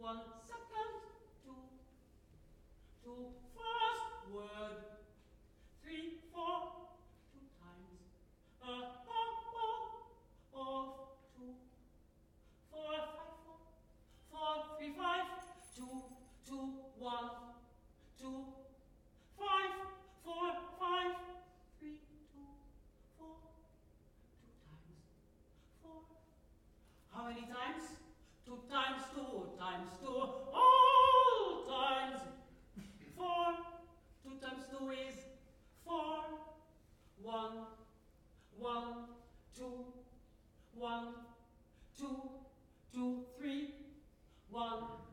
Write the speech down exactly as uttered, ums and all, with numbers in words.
one second, two, two first word, three, four, two times, a oh, oh, of two, four, five, four, four, three, five, two, two, one, two, five, four, five, three, two, four, two times, four. How many times? Two times two times two, all times four. Two times two is four. One, one, two, one, two, two, three, one.